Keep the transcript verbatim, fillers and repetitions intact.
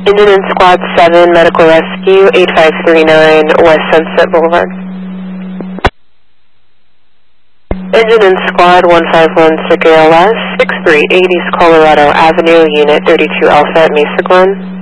Engine in Squad seven, Medical Rescue, eight five three nine West Sunset Boulevard. Engine in Squad one five one six A L S, six three eight East Colorado Avenue, Unit thirty-two Alpha at Mesa Glen.